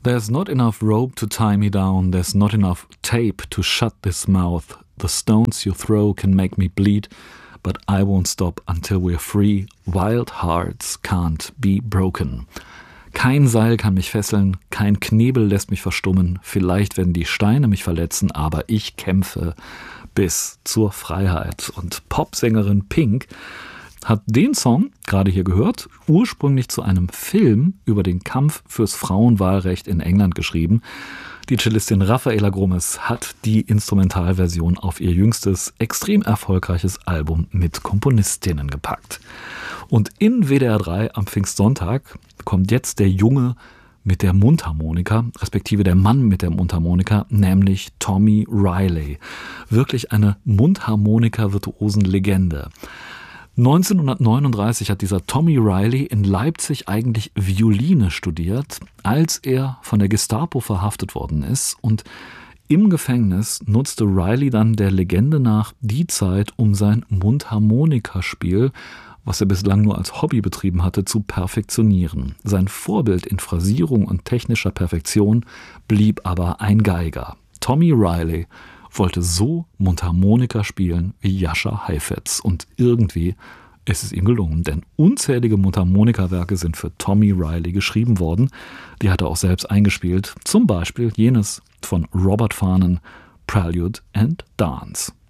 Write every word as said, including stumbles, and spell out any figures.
There's not enough rope to tie me down, there's not enough tape to shut this mouth. The stones you throw can make me bleed, but I won't stop until we're free. Wild hearts can't be broken. Kein Seil kann mich fesseln, kein Knebel lässt mich verstummen. Vielleicht werden die Steine mich verletzen, aber ich kämpfe bis zur Freiheit. Und Popsängerin Pink hat den Song, gerade hier gehört, ursprünglich zu einem Film über den Kampf fürs Frauenwahlrecht in England geschrieben. Die Cellistin Rafaela Grumes hat die Instrumentalversion auf ihr jüngstes, extrem erfolgreiches Album mit Komponistinnen gepackt. Und in W D R drei am Pfingstsonntag kommt jetzt der Junge mit der Mundharmonika, respektive der Mann mit der Mundharmonika, nämlich Tommy Riley. Wirklich eine Mundharmonika-Virtuosen-Legende. neunzehnhundertneununddreißig hat dieser Tommy Riley in Leipzig eigentlich Violine studiert, als er von der Gestapo verhaftet worden ist. Und im Gefängnis nutzte Riley dann der Legende nach die Zeit, um sein Mundharmonikaspiel, was er bislang nur als Hobby betrieben hatte, zu perfektionieren. Sein Vorbild in Phrasierung und technischer Perfektion blieb aber ein Geiger. Tommy Riley wollte so Mundharmonika spielen wie Jascha Heifetz. Und irgendwie ist es ihm gelungen, denn unzählige Mundharmonika-Werke sind für Tommy Riley geschrieben worden. Die hat er auch selbst eingespielt, zum Beispiel jenes von Robert Farnon, Prelude and Dance.